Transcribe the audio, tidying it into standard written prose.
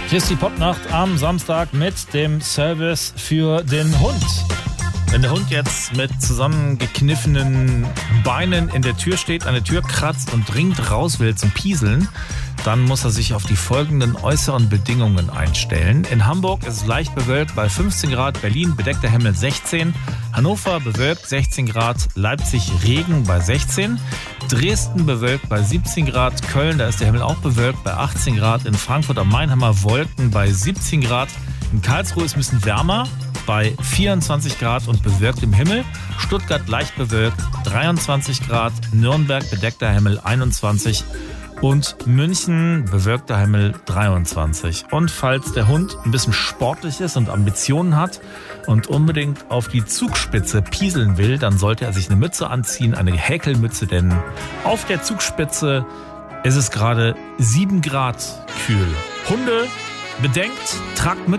Christi Popnacht am Samstag mit dem Service für den Hund. Wenn der Hund jetzt mit zusammengekniffenen Beinen in der Tür steht, an der Tür kratzt und dringend raus will zum Pieseln, dann muss er sich auf die folgenden äußeren Bedingungen einstellen. In Hamburg ist es leicht bewölkt bei 15 Grad, Berlin bedeckter Himmel 16, Hannover bewölkt 16 Grad, Leipzig Regen bei 16, Dresden bewölkt bei 17 Grad, Köln, da ist der Himmel auch bewölkt bei 18 Grad, in Frankfurt am Main haben wir Wolken bei 17 Grad, in Karlsruhe ist es ein bisschen wärmer bei 24 Grad und bewölkt im Himmel, Stuttgart leicht bewölkt 23 Grad, Nürnberg bedeckter Himmel 21 und München bewölkter Himmel 23. Und falls der Hund ein bisschen sportlich ist und Ambitionen hat und unbedingt auf die Zugspitze pieseln will, dann sollte er sich eine Mütze anziehen, eine Häkelmütze, denn auf der Zugspitze ist es gerade 7 Grad kühl. Hunde, bedenkt, tragt Mütze.